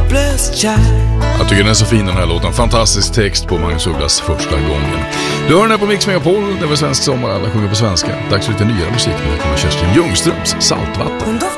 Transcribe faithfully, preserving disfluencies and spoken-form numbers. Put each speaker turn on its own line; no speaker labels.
helpless child.
Jag tycker den är så fin den här låten. Fantastisk text på Magnus Ugglas första gången. Du hör den här på Mix Megapol. Det var svensk sommar, alla sjunger på svenska. Dags för lite nyare musik. Nu kommer Kerstin Ljungströms Saltvatten.